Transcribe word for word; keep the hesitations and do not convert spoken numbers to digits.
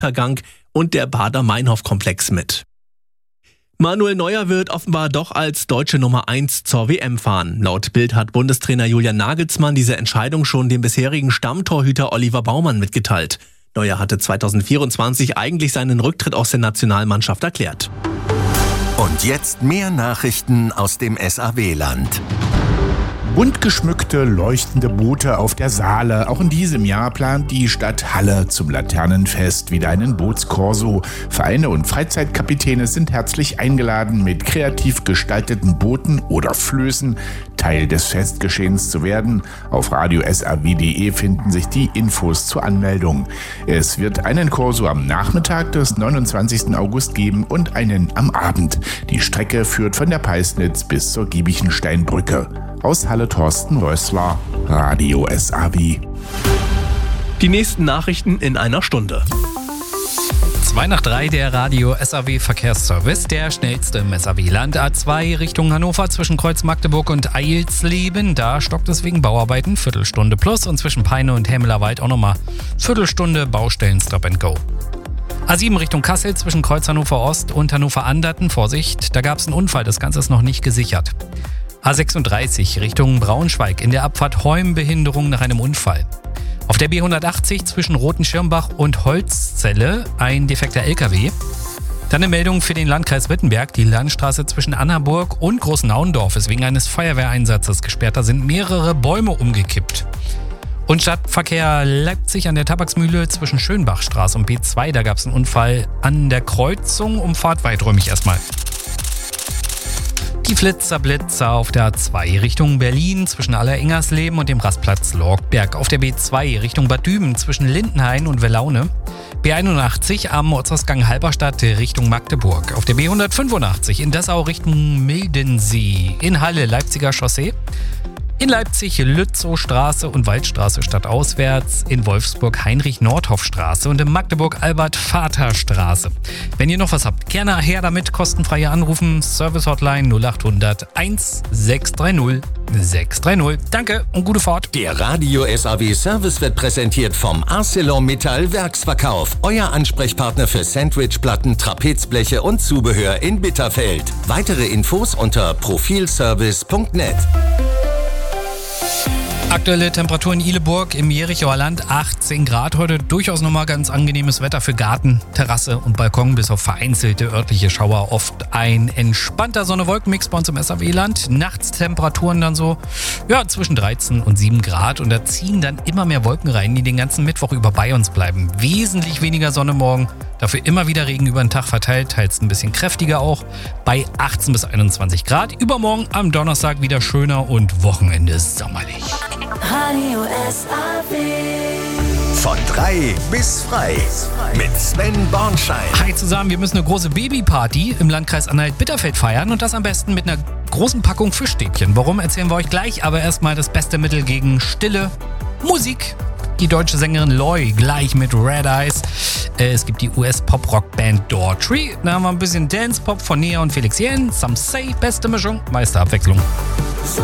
Untergang und der Baader-Meinhof-Komplex mit. Manuel Neuer wird offenbar doch als deutsche Nummer eins zur W M fahren. Laut Bild hat Bundestrainer Julian Nagelsmann diese Entscheidung schon dem bisherigen Stammtorhüter Oliver Baumann mitgeteilt. Neuer hatte zweitausendvierundzwanzig eigentlich seinen Rücktritt aus der Nationalmannschaft erklärt. Und jetzt mehr Nachrichten aus dem S A W-Land. Bunt geschmückte, leuchtende Boote auf der Saale. Auch in diesem Jahr plant die Stadt Halle zum Laternenfest wieder einen Bootskorso. Vereine und Freizeitkapitäne sind herzlich eingeladen, mit kreativ gestalteten Booten oder Flößen Teil des Festgeschehens zu werden. Auf radio s a w punkt d e finden sich die Infos zur Anmeldung. Es wird einen Korso am Nachmittag des neunundzwanzigsten August geben und einen am Abend. Die Strecke führt von der Peisnitz bis zur Giebichensteinbrücke. Aus Halle Thorsten Rössler, Radio S A W. Die nächsten Nachrichten in einer Stunde. zwei nach drei, der Radio S A W Verkehrsservice, der schnellste im S A W-Land. A zwei Richtung Hannover zwischen Kreuz Magdeburg und Eilsleben. Da stockt es wegen Bauarbeiten, Viertelstunde plus. Und zwischen Peine und Hämelerwald auch nochmal Viertelstunde Baustellen Stop and Go. A sieben Richtung Kassel zwischen Kreuz Hannover Ost und Hannover Anderten. Vorsicht, da gab es einen Unfall, das Ganze ist noch nicht gesichert. A sechsunddreißig Richtung Braunschweig, in der Abfahrt Heum Behinderung nach einem Unfall. Auf der B hundertachtzig zwischen Rotenschirmbach und Holzzelle ein defekter L K W. Dann eine Meldung für den Landkreis Wittenberg. Die Landstraße zwischen Annaburg und Großnauendorf ist wegen eines Feuerwehreinsatzes gesperrt. Da sind mehrere Bäume umgekippt. Und Stadtverkehr Leipzig an der Tabaksmühle zwischen Schönbachstraße und B zwei. Da gab es einen Unfall an der Kreuzung. Umfahrt weiträumig erstmal. Die Flitzerblitzer auf der A zwei Richtung Berlin zwischen Allerengersleben und dem Rastplatz Lorgberg. Auf der B zwei Richtung Bad Düben zwischen Lindenhain und Wellaune. B einundachtzig am Ortsausgang Halberstadt Richtung Magdeburg. Auf der B hundertfünfundachtzig in Dessau Richtung Mildensee. In Halle Leipziger Chaussee. In Leipzig Lützowstraße und Waldstraße stadtauswärts, in Wolfsburg Heinrich-Nordhoff-Straße und in Magdeburg Albert-Vater-Straße. Wenn ihr noch was habt, gerne her damit, kostenfrei anrufen, Service-Hotline null achthundert sechshundertdreißig sechshundertdreißig. Danke und gute Fahrt. Der Radio S A W Service wird präsentiert vom ArcelorMittal Werksverkauf. Euer Ansprechpartner für Sandwichplatten, Trapezbleche und Zubehör in Bitterfeld. Weitere Infos unter profilservice punkt net. Aktuelle Temperatur in Ihleburg im Jerichoer Land achtzehn Grad. Heute durchaus nochmal ganz angenehmes Wetter für Garten, Terrasse und Balkon, bis auf vereinzelte örtliche Schauer. Oft ein entspannter Sonne-Wolken-Mix bei uns im S A W-Land. Nachts Temperaturen dann so ja, zwischen dreizehn und sieben Grad. Und da ziehen dann immer mehr Wolken rein, die den ganzen Mittwoch über bei uns bleiben. Wesentlich weniger Sonne morgen. Dafür immer wieder Regen über den Tag verteilt, teils ein bisschen kräftiger auch, bei achtzehn bis einundzwanzig Grad. Übermorgen am Donnerstag wieder schöner und Wochenende sommerlich. Radio S A W. Von drei bis frei mit Sven Bornschein. Hi zusammen, wir müssen eine große Babyparty im Landkreis Anhalt-Bitterfeld feiern und das am besten mit einer großen Packung Fischstäbchen. Warum, erzählen wir euch gleich, aber erstmal das beste Mittel gegen Stille: Musik. Die deutsche Sängerin Loy gleich mit Red Eyes. Äh, es gibt die U S-Pop-Rock-Band Daughtry. Da haben wir ein bisschen Dance-Pop von Nia und Felix Jähn. Some Say, beste Mischung, meiste Abwechslung.